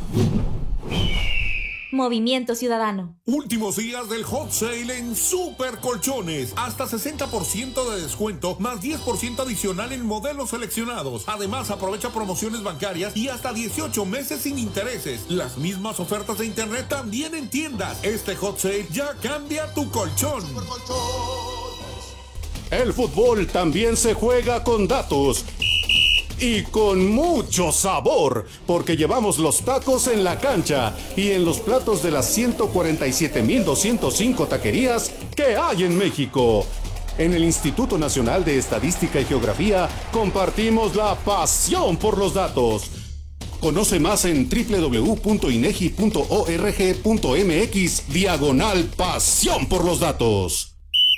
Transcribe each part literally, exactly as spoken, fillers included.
Movimiento Ciudadano. Últimos días del hot sale en Super Colchones. Hasta sesenta por ciento de descuento, más diez por ciento adicional en modelos seleccionados. Además, aprovecha promociones bancarias y hasta dieciocho meses sin intereses. Las mismas ofertas de internet también en tiendas. Este hot sale ya cambia tu colchón. El fútbol también se juega con datos. Y con mucho sabor, porque llevamos los tacos en la cancha y en los platos de las ciento cuarenta y siete mil doscientos cinco taquerías que hay en México. En el Instituto Nacional de Estadística y Geografía compartimos la pasión por los datos. Conoce más en doble u doble u doble u punto inegi punto org punto mx diagonal pasión por los datos.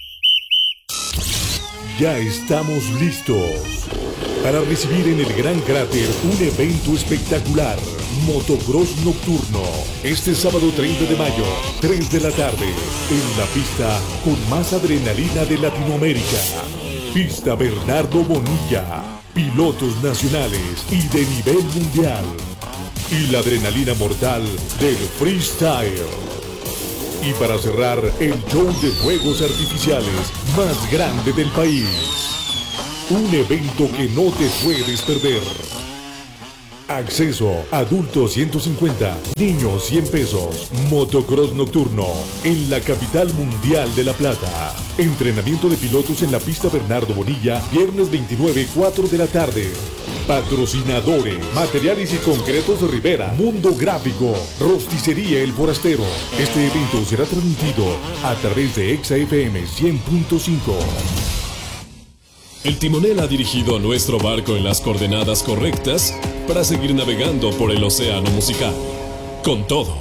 Ya estamos listos para recibir en el Gran Cráter un evento espectacular, Motocross Nocturno, este sábado treinta de mayo, tres de la tarde, en la pista con más adrenalina de Latinoamérica. Pista Bernardo Bonilla, pilotos nacionales y de nivel mundial. Y la adrenalina mortal del freestyle. Y para cerrar, el show de fuegos artificiales más grande del país. Un evento que no te puedes perder. Acceso, adultos ciento cincuenta, niños cien pesos. Motocross Nocturno, en la capital mundial de La Plata. Entrenamiento de pilotos en la pista Bernardo Bonilla, viernes veintinueve, cuatro de la tarde. Patrocinadores, Materiales y Concretos de Rivera, Mundo Gráfico, Rosticería El Forastero. Este evento será transmitido a través de Exa F M cien punto cinco. El timonel ha dirigido a nuestro barco en las coordenadas correctas para seguir navegando por el océano musical. Con todo.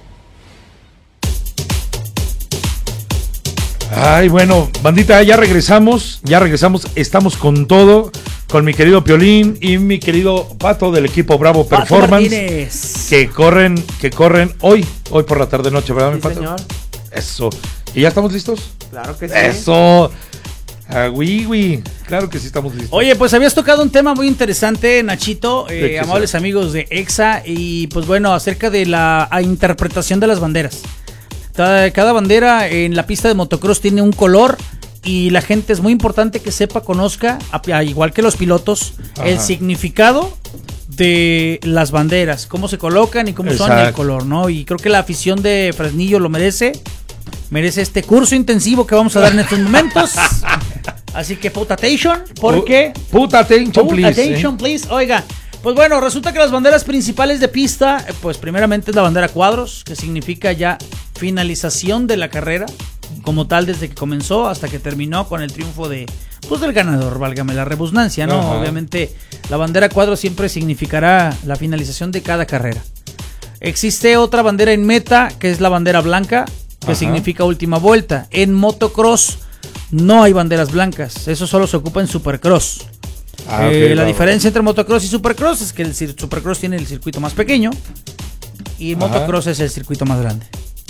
Ay, bueno, bandita, ya regresamos, ya regresamos, estamos con todo, con mi querido Piolín y mi querido Pato del equipo Bravo Performance, que corren, que corren hoy, hoy por la tarde noche, ¿verdad, sí, mi Pato? Señor. Eso. ¿Y ya estamos listos? Claro que sí. Eso. Ah, oui, oui. Claro que sí estamos listos. Oye, pues habías tocado un tema muy interesante, Nachito, eh, amables sea? amigos de Exa, y pues bueno, acerca de la interpretación de las banderas. Cada, cada bandera en la pista de motocross tiene un color y la gente es muy importante que sepa, conozca, a, igual que los pilotos, Ajá. el significado de las banderas, cómo se colocan y cómo Exacto. son el color, ¿no? Y creo que la afición de Fresnillo lo merece. Merece este curso intensivo que vamos a dar en estos momentos. Así que put attention, porque... Put attention, put please. attention, ¿eh? please. Oiga, pues bueno, resulta que las banderas principales de pista, pues primeramente es la bandera cuadros, que significa ya finalización de la carrera, como tal desde que comenzó hasta que terminó con el triunfo de, pues del ganador, válgame la redundancia, ¿no? Ajá. Obviamente la bandera cuadros siempre significará la finalización de cada carrera. Existe otra bandera en meta, que es la bandera blanca, que Ajá. significa última vuelta. En motocross no hay banderas blancas, eso solo se ocupa en supercross. Ah, eh, okay, la vamos. diferencia entre motocross y supercross es que el supercross tiene el circuito más pequeño y Ajá. motocross es el circuito más grande.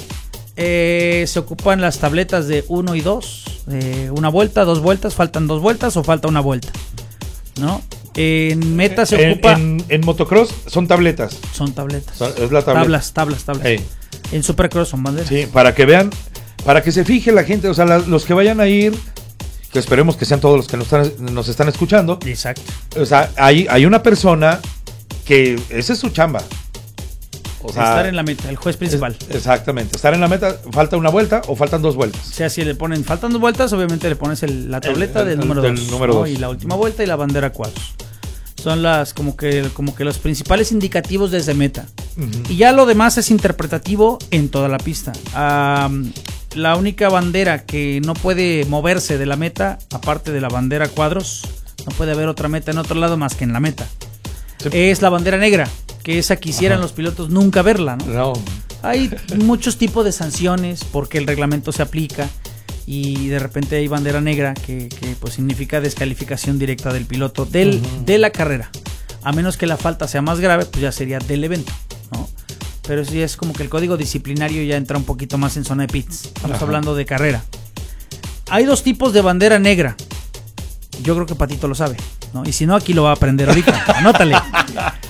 Eh, se ocupan las tabletas de uno y dos, eh, una vuelta, dos vueltas, faltan dos vueltas o falta una vuelta, ¿no? En meta se en, ocupa... En, en motocross son tabletas. Son tabletas. Es la tableta. Tablas, tablas, tablas. Hey. En Supercross son banderas. Sí, para que vean, para que se fije la gente, o sea, la, los que vayan a ir, que esperemos que sean todos los que nos están, nos están escuchando. Exacto. O sea, hay, hay una persona que esa es su chamba. O sea, estar en la meta, el juez principal. Es, exactamente, estar en la meta, falta una vuelta o faltan dos vueltas. O sea, si le ponen, faltan dos vueltas, obviamente le pones el, la tableta el, el, del número del dos. Número ¿no? dos. Y la última vuelta y la bandera cuadros. Son las como que como que los principales indicativos desde meta. Uh-huh. Y ya lo demás es interpretativo en toda la pista. Um, la única bandera que no puede moverse de la meta, aparte de la bandera cuadros, no puede haber otra meta en otro lado más que en la meta. Sí. Es la bandera negra, que esa quisieran Ajá. los pilotos nunca verla, ¿no? No. Hay muchos tipos de sanciones porque el reglamento se aplica. Y de repente hay bandera negra que, que pues significa descalificación directa del piloto del, uh-huh. de la carrera. A menos que la falta sea más grave, pues ya sería del evento, ¿no? Pero sí es como que el código disciplinario ya entra un poquito más en zona de pits. Estamos Ajá. hablando de carrera. Hay dos tipos de bandera negra. Yo creo que Patito lo sabe, ¿no? Y si no, aquí lo va a aprender ahorita. Anótale.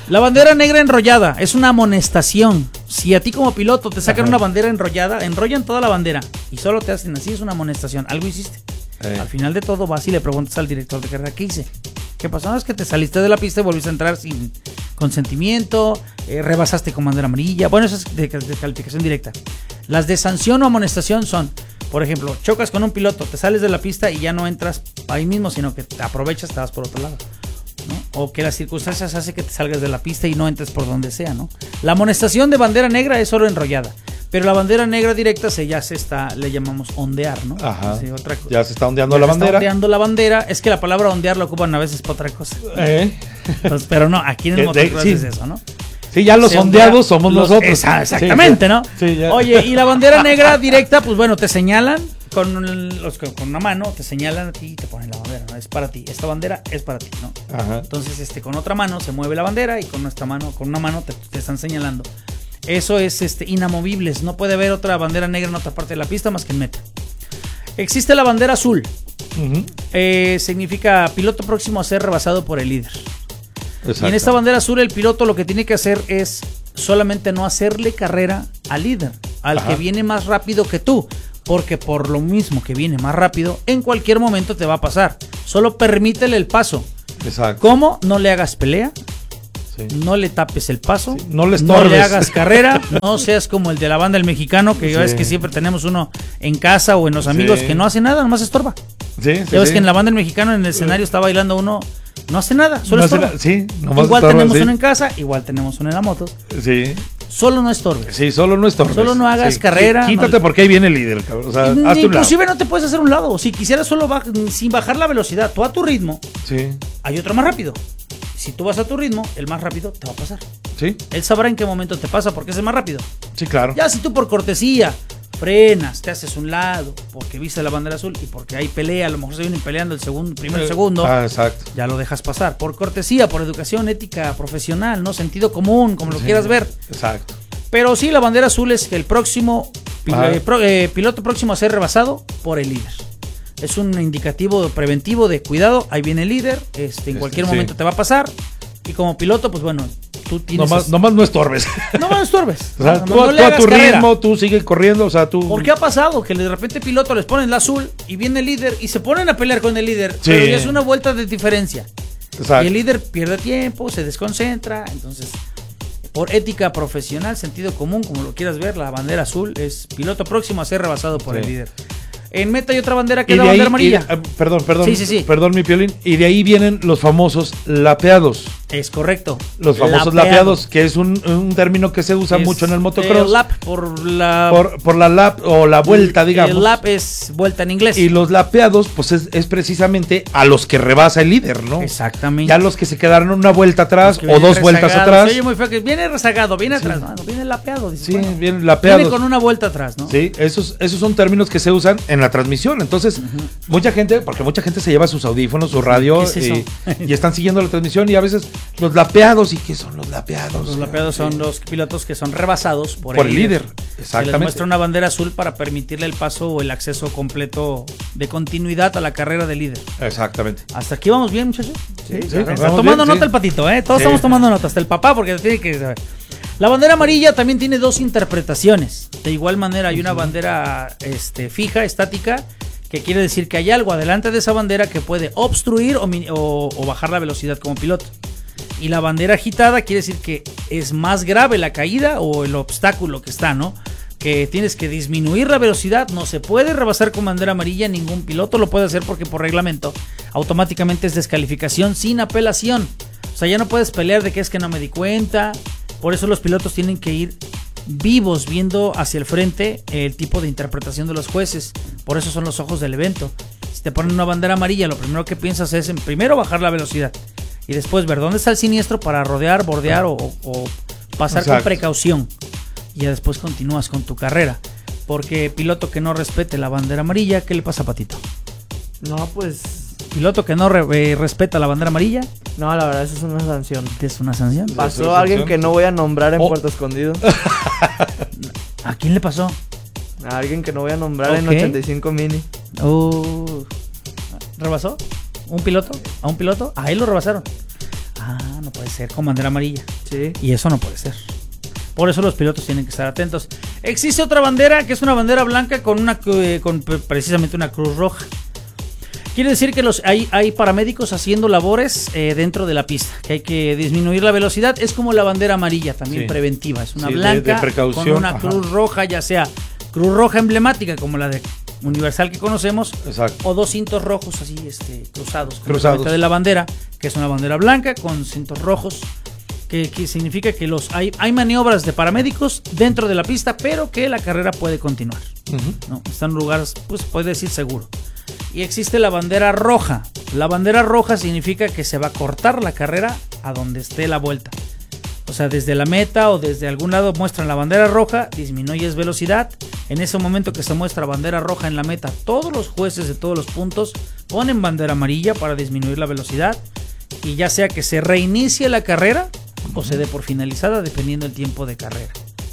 La bandera negra enrollada es una amonestación. Si a ti como piloto te sacan Ajá. una bandera enrollada, enrollan toda la bandera y solo te hacen así, es una amonestación. Algo hiciste. Eh. Al final de todo vas y le preguntas al director de carrera, ¿qué hice? ¿Qué pasó? No, es que te saliste de la pista y volviste a entrar sin consentimiento, eh, rebasaste con bandera amarilla. Bueno, eso es de, de calificación directa. Las de sanción o amonestación son, por ejemplo, chocas con un piloto, te sales de la pista y ya no entras ahí mismo, sino que te aprovechas, te vas por otro lado, ¿no? O que las circunstancias hacen que te salgas de la pista y no entres por donde sea, ¿no? La amonestación de bandera negra es solo enrollada, pero la bandera negra directa se ya se está, le llamamos ondear, ¿no? Ajá. Sí, otra cosa. Ya se está ondeando ya la se bandera. Está ondeando la bandera, es que la palabra ondear la ocupan a veces para otra cosa. Eh. Entonces, pero no, aquí en el motocross sí. es eso, ¿no? Sí, ya los se ondeados ondea, somos los, nosotros. Esa, exactamente, sí, ¿no? Sí, ya. Oye, y la bandera negra directa, pues bueno, te señalan con, los, con una mano, te señalan a ti y te ponen la bandera, ¿no? Es para ti, esta bandera es para ti, ¿no? Ajá. Entonces, este, con otra mano se mueve la bandera y con nuestra mano, con una mano te, te están señalando. Eso es este, inamovibles, no puede haber otra bandera negra en otra parte de la pista más que en meta. Existe la bandera azul, uh-huh. eh, significa piloto próximo a ser rebasado por el líder. Y en esta bandera azul el piloto lo que tiene que hacer es solamente no hacerle carrera al líder, al Ajá. que viene más rápido que tú, porque por lo mismo que viene más rápido, en cualquier momento te va a pasar. Solo permítele el paso. Exacto. ¿Cómo? No le hagas pelea, sí. no le tapes el paso, sí. no, le no le hagas carrera, no seas como el de la banda del mexicano, que ya sí. ves que siempre tenemos uno en casa o en los amigos sí. que no hace nada, nomás estorba. Sí, sí, ya ves sí. que en la banda del mexicano en el escenario está bailando uno. No hace nada, solo no estorba. La, sí, igual estorba, tenemos sí. uno en casa, igual tenemos uno en la moto. Sí. Solo no estorbes. Sí, solo no estorbes. Solo no hagas sí. carrera. Sí, quítate no... porque ahí viene el líder, cabrón. O sea, Ni, hazte un inclusive lado. No te puedes hacer un lado. Si quisieras solo baj... sin bajar la velocidad, tú a tu ritmo. Sí. Hay otro más rápido. Si tú vas a tu ritmo, el más rápido te va a pasar. Sí. Él sabrá en qué momento te pasa porque es el más rápido. Sí, claro. Ya si tú por cortesía frenas, te haces un lado porque viste la bandera azul y porque hay pelea, a lo mejor se vienen peleando el segundo, primero y segundo. Ah, exacto. Ya lo dejas pasar. Por cortesía, por educación ética profesional, ¿no? Sentido común, como lo sí, quieras ver. Exacto. Pero sí, la bandera azul es que el próximo pil- eh, pro- eh, piloto próximo a ser rebasado por el líder. Es un indicativo preventivo de cuidado, ahí viene el líder, este, en cualquier sí. momento te va a pasar. Y como piloto, pues bueno, tú tienes... Nomás, nomás no estorbes. Nomás no estorbes. O sea, no, tú, no tú a tu carrera. ritmo, tú sigues corriendo, o sea, tú... ¿Por qué ha pasado? Que de repente piloto les ponen la azul y viene el líder y se ponen a pelear con el líder, sí. pero ya es una vuelta de diferencia. Exacto. Y el líder pierde tiempo, se desconcentra, entonces... Por ética profesional, sentido común, como lo quieras ver, la bandera azul es piloto próximo a ser rebasado por sí. el líder. En meta hay otra bandera que es la bandera ahí, amarilla. Y, uh, perdón, perdón. Sí, sí, sí. Perdón, mi Piolín. Y de ahí vienen los famosos lapeados. Es correcto. Los famosos Lapeado. lapeados, que es un, un término que se usa es mucho en el motocross. El lap por la... Por, por la lap o la vuelta, el, digamos. El lap es vuelta en inglés. Y los lapeados, pues es, es precisamente a los que rebasa el líder, ¿no? Exactamente. Ya los que se quedaron una vuelta atrás o dos vueltas atrás. Oye, muy feo que viene rezagado, viene atrás, sí. no, viene lapeado. Dice, sí, bueno, viene lapeado. Viene con una vuelta atrás, ¿no? Sí, esos, esos son términos que se usan en la transmisión. Entonces, uh-huh. mucha gente, porque mucha gente se lleva sus audífonos, su radio, ¿Qué es eso? y, y están siguiendo la transmisión y a veces los lapeados. ¿Y qué son los lapeados? Los lapeados son sí. los pilotos que son rebasados por, por el líder. líder. Exactamente. Se les muestra una bandera azul para permitirle el paso o el acceso completo de continuidad a la carrera del líder. Exactamente. ¿Hasta aquí vamos bien, muchachos? Sí, sí, Está tomando bien, nota sí. el patito, ¿eh? Todos sí. estamos tomando nota, hasta el papá, porque tiene que saber. La bandera amarilla también tiene dos interpretaciones. De igual manera hay una bandera este, fija, estática, que quiere decir que hay algo adelante de esa bandera que puede obstruir o, o, o bajar la velocidad como piloto. Y la bandera agitada quiere decir que es más grave la caída o el obstáculo que está, ¿no? Que tienes que disminuir la velocidad, no se puede rebasar con bandera amarilla, ningún piloto lo puede hacer porque por reglamento automáticamente es descalificación sin apelación. O sea, ya no puedes pelear de que es que no me di cuenta. Por eso los pilotos tienen que ir vivos viendo hacia el frente el tipo de interpretación de los jueces. Por eso son los ojos del evento. Si te ponen una bandera amarilla, lo primero que piensas es en primero bajar la velocidad y después ver dónde está el siniestro para rodear, bordear o, o pasar Exacto. con precaución. Y ya después continúas con tu carrera. Porque piloto que no respete la bandera amarilla, ¿qué le pasa a Patito? No, pues... Piloto que no re, eh, respeta la bandera amarilla. No, la verdad, eso es una sanción. ¿Qué es una sanción? Pasó a alguien que no voy a nombrar en oh. Puerto Escondido. ¿A quién le pasó? A alguien que no voy a nombrar okay. en ochenta y cinco Mini. Uh, ¿Rebasó? ¿Un piloto? ¿A un piloto? A él lo rebasaron. Ah, no puede ser con bandera amarilla. Sí. Y eso no puede ser. Por eso los pilotos tienen que estar atentos. Existe otra bandera que es una bandera blanca con una eh, con precisamente una cruz roja. Quiere decir que los hay, hay paramédicos haciendo labores eh, dentro de la pista, que hay que disminuir la velocidad. Es como la bandera amarilla, también sí. preventiva. Es una sí, blanca de, de precaución, con una ajá. cruz roja, ya sea cruz roja emblemática como la de universal que conocemos, exacto. o dos cintos rojos así este, cruzados. Cruzados. De la bandera, que es una bandera blanca con cintos rojos, que, que significa que los hay, hay maniobras de paramédicos dentro de la pista, pero que la carrera puede continuar. Uh-huh. ¿No? Están en lugares, pues puede decir seguro. Y existe la bandera roja. La bandera roja significa que se va a cortar la carrera a donde esté la vuelta. O sea, desde la meta o desde algún lado muestran la bandera roja, disminuyes velocidad. En ese momento que se muestra bandera roja en la meta, todos los jueces de todos los puntos ponen bandera amarilla para disminuir la velocidad. Y ya sea que se reinicie la carrera o se dé por finalizada, dependiendo del tiempo de carrera.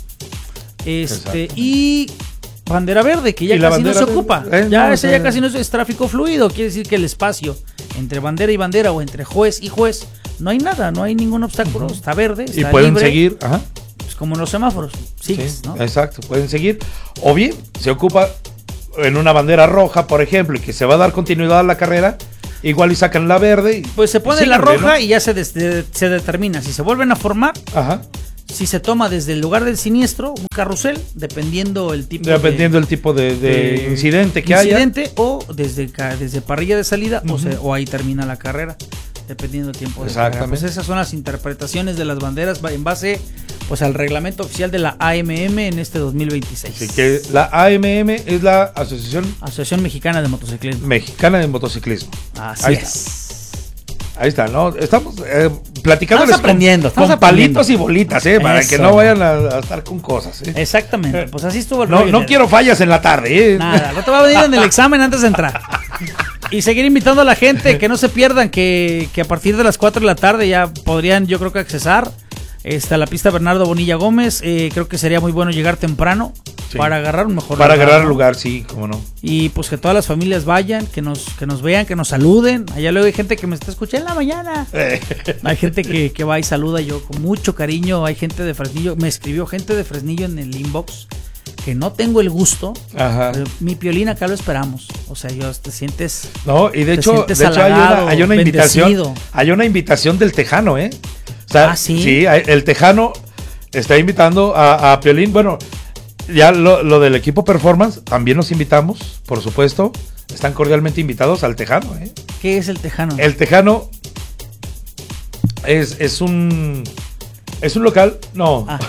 Este, y bandera verde, que ya casi no se ocupa. Eh, ya no, ese ya casi no es, es tráfico fluido. Quiere decir que el espacio entre bandera y bandera o entre juez y juez no hay nada, no hay ningún obstáculo. Uh-huh. Está verde, está y pueden libre. seguir, ajá. Pues como en los semáforos, sigues, sí, ¿no? Exacto, pueden seguir. O bien se ocupa en una bandera roja, por ejemplo, y que se va a dar continuidad a la carrera. Igual y sacan la verde. Y, pues se pone y la roja, ¿no? Y ya se, des, de, se determina si se vuelven a formar. Ajá. Si se toma desde el lugar del siniestro, un carrusel, dependiendo el tipo dependiendo de, el tipo de, de, de incidente que incidente, haya. O desde, desde parrilla de salida, uh-huh. o, se, o ahí termina la carrera, dependiendo del tiempo de Exactamente. carrera. Pues esas son las interpretaciones de las banderas en base pues al reglamento oficial de la A M M en este dos mil veintiséis. Así que la A M M es la Asociación Asociación Mexicana de Motociclismo. Mexicana de Motociclismo. Así ahí es. Está. Ahí está, ¿no? Estamos eh, platicando estamos aprendiendo, con, estamos con aprendiendo. palitos y bolitas, ¿eh? Para Eso. que no vayan a, a estar con cosas, ¿eh? Exactamente, pues así estuvo el No, no quiero fallas en la tarde, ¿eh? Nada, no te va a venir en el examen antes de entrar. Y seguir invitando a la gente que no se pierdan, que, que a partir de las cuatro de la tarde ya podrían, yo creo que accesar este, a la pista Bernardo Bonilla Gómez. Eh, creo que sería muy bueno llegar temprano sí. para agarrar un mejor Para lugar, agarrar ¿no? lugar, sí, cómo no. Y pues que todas las familias vayan, que nos, que nos vean, que nos saluden. Allá luego hay gente que me está escuchando en la mañana. Hay gente que, que va y saluda yo con mucho cariño. Hay gente de Fresnillo, me escribió gente de Fresnillo en el inbox. Que no tengo el gusto. Ajá. Mi Piolín, acá lo esperamos. O sea, yo te sientes. No, y de hecho, de hecho halagado, hay una, hay una invitación. Hay una invitación del Tejano, ¿eh? O sea, ah, sí. Sí, el Tejano está invitando a, a Piolín. Bueno, ya lo, lo del equipo Performance, también los invitamos, por supuesto. Están cordialmente invitados al Tejano, ¿eh? ¿Qué es el Tejano? El Tejano es, es un. Es un local. No. Ah,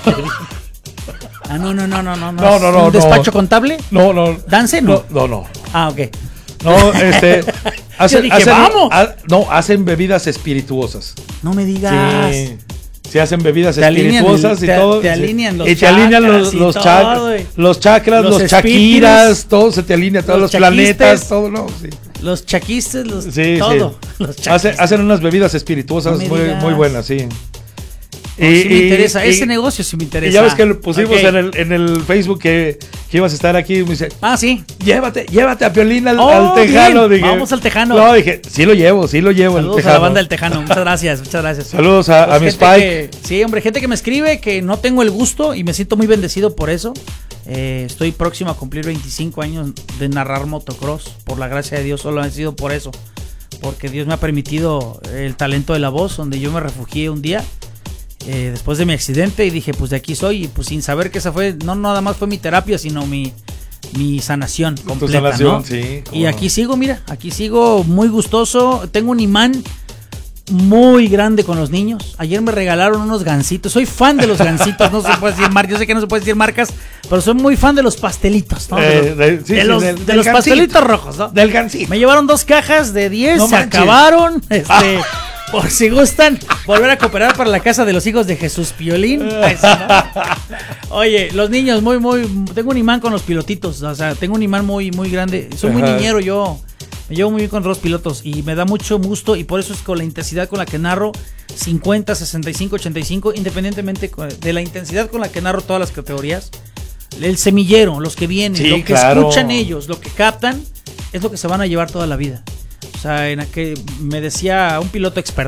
Ah, no, no, no, no, no. No, no, no. ¿Un despacho no. contable? No, no. ¿Dance? No. No, no. no. Ah, ok. No, este. Hacen, Yo dije, hacen, ¡vamos! A, no, hacen bebidas espirituosas. No me digas. Sí. Se hacen bebidas te espirituosas el, y te, todo. Te alinean los y te alinean los, los, chac, los chakras, los, los chaquiras, todo se te alinea, todos los, los planetas, todo, no, sí. Los chaquistes, los, sí, todo. Sí. Los hacen, hacen unas bebidas espirituosas no muy, muy buenas, sí. No, y, sí me interesa, y, ese y, negocio sí me interesa. Y ya ves que pusimos okay. en, el, en el Facebook que, que ibas a estar aquí. Y me dice, ah, sí. Llévate, llévate a Piolín al, oh, al Tejano. Dije, vamos al Tejano. No, dije, sí lo llevo, sí lo llevo. Saludos al a la banda del Tejano. Muchas gracias, muchas gracias. Saludos a, pues a mi Spike. Que, sí, hombre, gente que me escribe que no tengo el gusto y me siento muy bendecido por eso. Eh, estoy próximo a cumplir veinticinco años de narrar motocross. Por la gracia de Dios, solo ha sido por eso. Porque Dios me ha permitido el talento de la voz, donde yo me refugié un día. Eh, después de mi accidente y dije pues de aquí soy y pues sin saber que esa fue no nada más fue mi terapia sino mi mi sanación completa, sanación, ¿no? Sí, y aquí no. sigo, mira, aquí sigo muy gustoso, tengo un imán muy grande con los niños. Ayer me regalaron unos gansitos, soy fan de los gansitos, no se puede decir marcas, yo sé que no se puede decir marcas, pero soy muy fan de los pastelitos, ¿no? De los, de, sí, de sí, los, del, de del los pastelitos rojos, ¿no? Del gansito. Me llevaron dos cajas de diez, no se manches. acabaron, este por si gustan volver a cooperar para la casa de los hijos de Jesús Piolín. Eso, ¿no? Oye, los niños, muy, muy. Tengo un imán con los pilotitos. O sea, tengo un imán muy, muy grande. Soy muy Ajá. niñero yo. Me llevo muy bien con los pilotos y me da mucho gusto. Y por eso es con la intensidad con la que narro cincuenta, sesenta y cinco, ochenta y cinco, independientemente de la intensidad con la que narro todas las categorías. El semillero, los que vienen, sí, lo que claro. escuchan ellos, lo que captan, es lo que se van a llevar toda la vida. O sea, en aquel, me decía un piloto experto,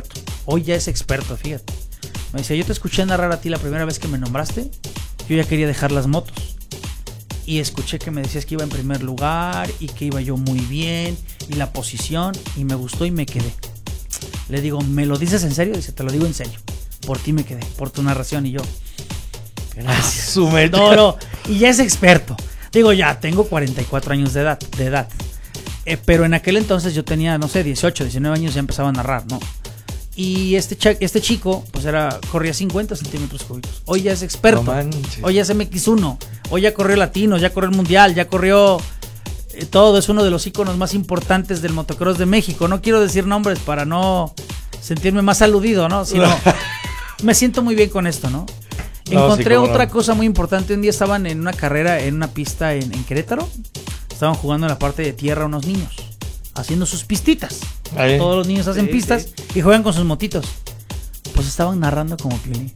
Hoy ya es experto, fíjate. Me decía, yo te escuché narrar a ti la primera vez que me nombraste. Yo ya quería dejar las motos. Y escuché que me decías que iba en primer lugar y que iba yo muy bien y la posición, y me gustó y me quedé. Le digo, ¿me lo dices en serio? Dice, te lo digo en serio. Por ti me quedé, por tu narración. Y yo, gracias. Su meta. No, no, y ya es experto. Digo, ya tengo cuarenta y cuatro años de edad, de edad. Eh, pero en aquel entonces yo tenía, no sé, dieciocho, diecinueve años, ya empezaba a narrar, ¿no? Y este, ch- este chico, pues era, corría cincuenta centímetros cúbicos. Hoy ya es experto. No manches. Hoy ya es eme equis uno. Hoy ya corrió Latinos, ya corrió el Mundial, ya corrió eh, todo. Es uno de los íconos más importantes del motocross de México. No quiero decir nombres para no sentirme más aludido, ¿no? Sino me siento muy bien con esto, ¿no? No, Encontré sí, cómo otra no. cosa muy importante. Un día estaban en una carrera, en una pista en, en Querétaro. Estaban jugando en la parte de tierra unos niños, haciendo sus pistitas. Ahí. Todos los niños hacen Sí, pistas sí. y juegan con sus motitos. Pues estaban narrando como Piolín.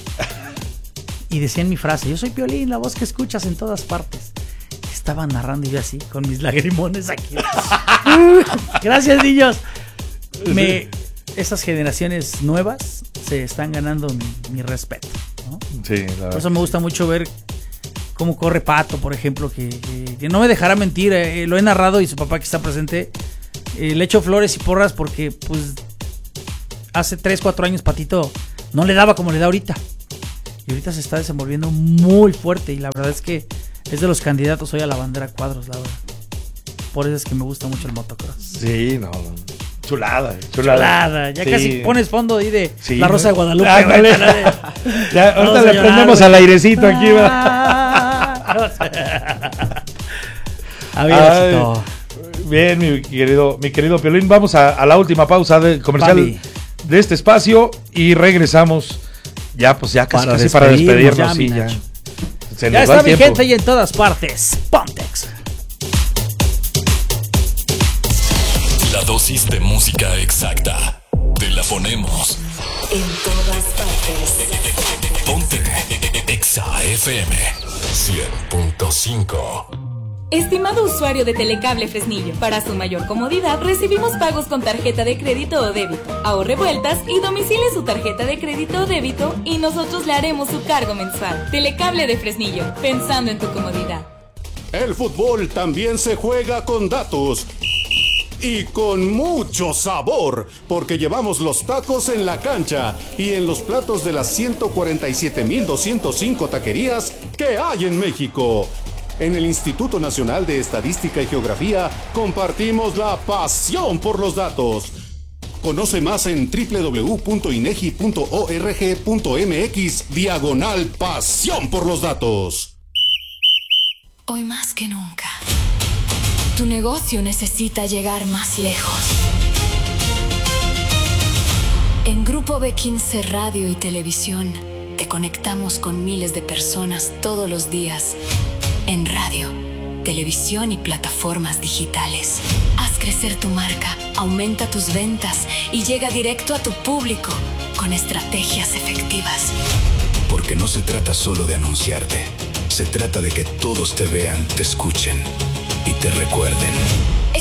Y decían mi frase, yo soy Piolín, la voz que escuchas en todas partes. Estaban narrando y yo así, con mis lagrimones aquí. Gracias, niños. Me, esas generaciones nuevas se están ganando mi, mi respeto, ¿no? Sí, la Por verdad. eso me gusta mucho ver cómo corre Pato, por ejemplo, que, que- que no me dejará mentir, eh, lo he narrado y su papá que está presente, eh, le echo flores y porras porque pues hace tres, cuatro años Patito no le daba como le da ahorita. Y ahorita se está desenvolviendo muy fuerte y la verdad es que es de los candidatos hoy a la bandera cuadros, la verdad. Por eso es que me gusta mucho el motocross. Sí, no, no. Chulada, chulada. Chulada, ya Sí. casi pones fondo ahí de Sí, La Rosa ¿no? de Guadalupe. Ándale. güey, la de- Ya, Vamos ahorita a le llorar, prendemos güey. al airecito aquí, ¿verdad? A ver, Ay, Chito. bien, mi querido, mi querido Piolín. Vamos a, a la última pausa de comercial Papi. de este espacio y regresamos. Ya, pues ya casi Para casi para despedirnos, despedirnos. ya, Sí, mi ya. Nacho. Se Ya nos va está el mi tiempo. gente y en todas partes. Pontex. La dosis de música exacta. Te la ponemos. En todas partes. Ponte Exa F M cien punto cinco. Estimado usuario de Telecable Fresnillo, para su mayor comodidad recibimos pagos con tarjeta de crédito o débito. Ahorre vueltas y domicile su tarjeta de crédito o débito y nosotros le haremos su cargo mensual. Telecable de Fresnillo, pensando en tu comodidad. El fútbol también se juega con datos. Y con mucho sabor, porque llevamos los tacos en la cancha y en los platos de las ciento cuarenta y siete mil doscientos cinco taquerías que hay en México. En el Instituto Nacional de Estadística y Geografía compartimos la pasión por los datos. Conoce más en doble u doble u doble u punto inegi punto org punto mx diagonal pasión por los datos. Hoy más que nunca, tu negocio necesita llegar más lejos. En Grupo B quince Radio y Televisión te conectamos con miles de personas todos los días en radio, televisión y plataformas digitales. Haz crecer tu marca, aumenta tus ventas y llega directo a tu público con estrategias efectivas. Porque no se trata solo de anunciarte, se trata de que todos te vean, te escuchen y te recuerden.